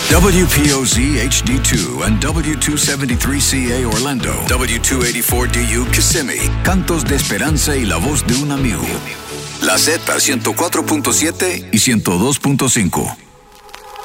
WPOZ HD2 and W273CA Orlando, W284DU Kissimmee, Cantos de Esperanza y la voz de un amigo. La Z 104.7 y 102.5.